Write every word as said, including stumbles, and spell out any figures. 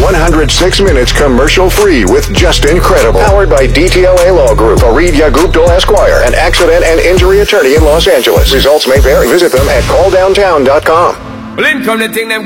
one hundred six minutes commercial-free with just incredible. Powered by D T L A Law Group, Fareed Gupta Esquire, an accident and injury attorney in Los Angeles. Results may vary. Visit them at call downtown dot com. Well, in come the thing them